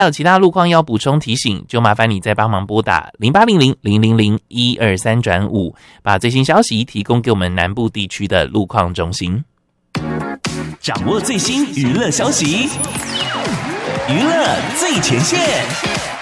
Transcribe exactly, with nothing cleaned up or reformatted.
还有其他路况要补充提醒，就麻烦你再帮忙拨打零八零零零零零一二三转五，把最新消息提供给我们南部地区的路况中心。 掌握最新娱乐消息，娱乐最前线。